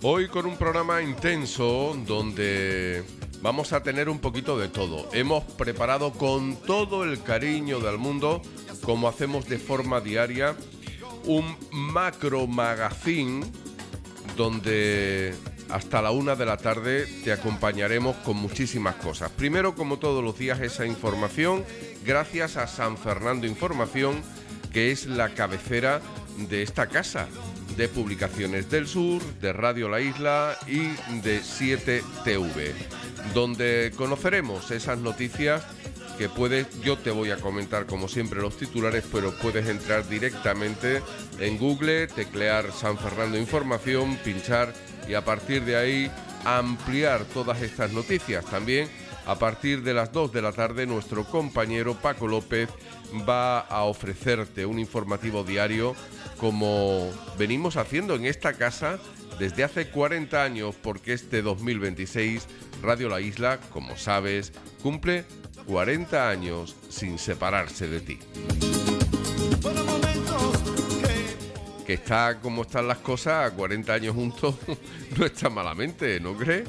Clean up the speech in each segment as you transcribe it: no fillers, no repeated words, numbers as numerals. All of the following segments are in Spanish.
Hoy con un programa intenso donde vamos a tener un poquito de todo. Hemos preparado con todo el cariño del mundo, como hacemos de forma diaria, un macro magazine donde hasta la 1 de la tarde te acompañaremos con muchísimas cosas. Primero, como todos los días, esa información gracias a San Fernando Información, que es la cabecera de esta casa de Publicaciones del Sur, de Radio La Isla y de 7TV, donde conoceremos esas noticias que yo te voy a comentar como siempre los titulares, pero puedes entrar directamente en Google, teclear San Fernando Información, pinchar y a partir de ahí ampliar todas estas noticias. También a partir de las 2 de la tarde nuestro compañero Paco López va a ofrecerte un informativo diario como venimos haciendo en esta casa desde hace 40 años, porque este 2026 Radio La Isla, como sabes, cumple 40 años sin separarse de ti. Que está como están las cosas, a 40 años juntos, no está malamente, ¿no crees?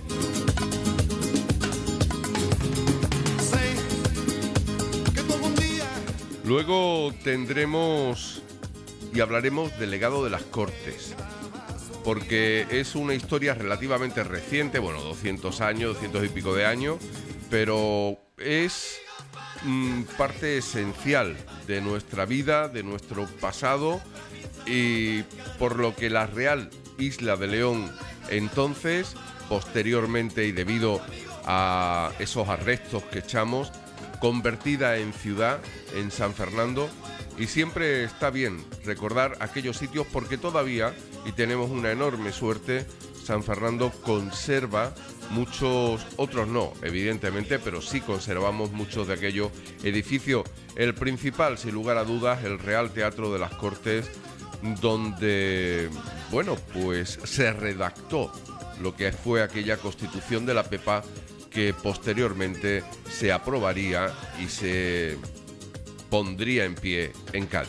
Luego tendremos y hablaremos del legado de las Cortes, porque es una historia relativamente reciente, 200 años, 200 y pico de años, pero es parte esencial de nuestra vida, de nuestro pasado, y por lo que la Real Isla de León entonces, posteriormente y debido a esos arrestos que echamos, convertida en ciudad, en San Fernando, y siempre está bien recordar aquellos sitios porque todavía, y tenemos una enorme suerte, San Fernando conserva muchos, otros no, evidentemente, pero sí conservamos muchos de aquellos edificios. El principal, sin lugar a dudas, el Real Teatro de las Cortes, donde, pues se redactó lo que fue aquella Constitución de la Pepa que posteriormente se aprobaría y se pondría en pie en Cádiz.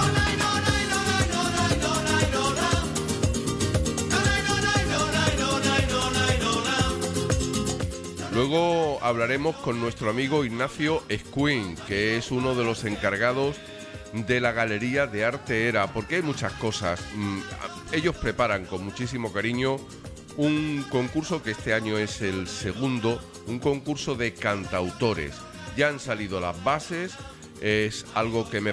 Luego hablaremos con nuestro amigo Ignacio Escuín, que es uno de los encargados de la Galería de Arte Era, porque hay muchas cosas. Ellos preparan con muchísimo cariño un concurso que este año es el segundo, un concurso de cantautores. Ya han salido las bases, es algo que me